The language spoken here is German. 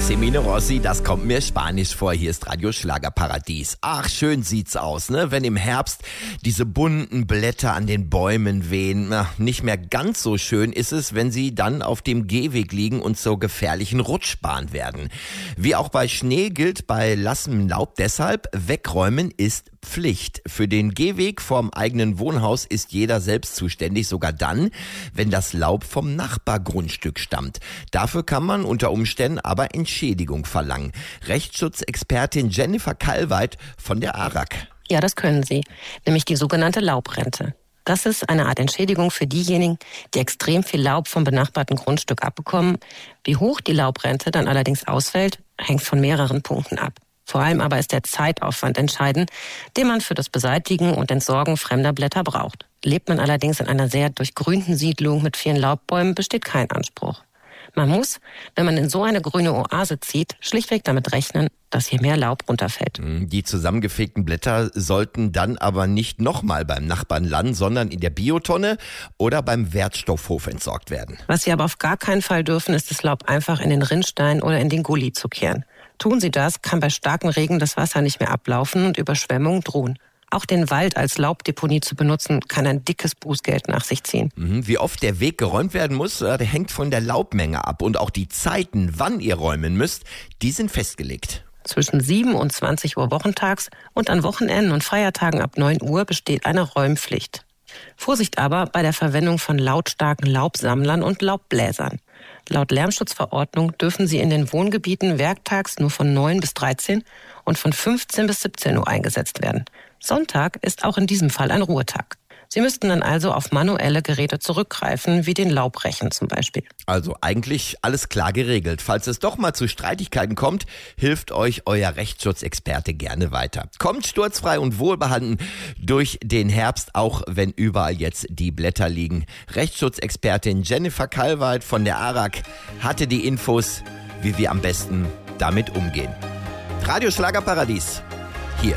Semino Rossi, das kommt mir spanisch vor. Hier ist Radio Schlagerparadies. Ach, schön sieht's aus, ne? Wenn im Herbst diese bunten Blätter an den Bäumen wehen. Nicht mehr ganz so schön ist es, wenn sie dann auf dem Gehweg liegen und zur gefährlichen Rutschbahn werden. Wie auch bei Schnee gilt bei nassem Laub deshalb, wegräumen ist Pflicht. Für den Gehweg vorm eigenen Wohnhaus ist jeder selbst zuständig, sogar dann, wenn das Laub vom Nachbargrundstück stammt. Dafür kann man unter Umständen aber Entschädigung verlangen. Rechtsschutzexpertin Jennifer Kallweit von der ARAG. Ja, das können Sie, nämlich die sogenannte Laubrente. Das ist eine Art Entschädigung für diejenigen, die extrem viel Laub vom benachbarten Grundstück abbekommen. Wie hoch die Laubrente dann allerdings ausfällt, hängt von mehreren Punkten ab. Vor allem aber ist der Zeitaufwand entscheidend, den man für das Beseitigen und Entsorgen fremder Blätter braucht. Lebt man allerdings in einer sehr durchgrünten Siedlung mit vielen Laubbäumen, besteht kein Anspruch. Man muss, wenn man in so eine grüne Oase zieht, schlichtweg damit rechnen, dass hier mehr Laub runterfällt. Die zusammengefegten Blätter sollten dann aber nicht nochmal beim Nachbarn landen, sondern in der Biotonne oder beim Wertstoffhof entsorgt werden. Was Sie aber auf gar keinen Fall dürfen, ist das Laub einfach in den Rinnstein oder in den Gully zu kehren. Tun Sie das, kann bei starkem Regen das Wasser nicht mehr ablaufen und Überschwemmungen drohen. Auch den Wald als Laubdeponie zu benutzen, kann ein dickes Bußgeld nach sich ziehen. Wie oft der Weg geräumt werden muss, der hängt von der Laubmenge ab. Und auch die Zeiten, wann ihr räumen müsst, die sind festgelegt. Zwischen 7 und 20 Uhr wochentags und an Wochenenden und Feiertagen ab 9 Uhr besteht eine Räumpflicht. Vorsicht aber bei der Verwendung von lautstarken Laubsammlern und Laubbläsern. Laut Lärmschutzverordnung dürfen sie in den Wohngebieten werktags nur von 9 bis 13 und von 15 bis 17 Uhr eingesetzt werden. Sonntag ist auch in diesem Fall ein Ruhetag. Sie müssten dann also auf manuelle Geräte zurückgreifen, wie den Laubrechen zum Beispiel. Also eigentlich alles klar geregelt. Falls es doch mal zu Streitigkeiten kommt, hilft euch euer Rechtsschutzexperte gerne weiter. Kommt sturzfrei und wohlbehalten durch den Herbst, auch wenn überall jetzt die Blätter liegen. Rechtsschutzexpertin Jennifer Kallweit von der ARAG hatte die Infos, wie wir am besten damit umgehen. Radio Schlagerparadies.